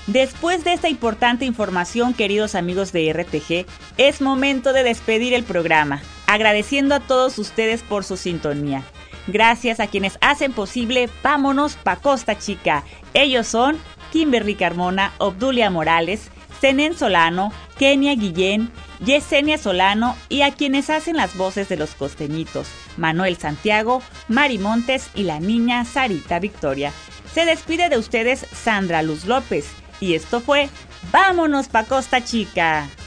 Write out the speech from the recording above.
Después de esta importante información, queridos amigos de RTG, es momento de despedir el programa, agradeciendo a todos ustedes por su sintonía. Gracias a quienes hacen posible Vámonos pa' Costa Chica. Ellos son Kimberly Carmona, Obdulia Morales, Zenén Solano, Kenia Guillén, Yesenia Solano y a quienes hacen las voces de los costeñitos, Manuel Santiago, Mari Montes y la niña Sarita Victoria. Se despide de ustedes Sandra Luz López y esto fue Vámonos pa' Costa Chica.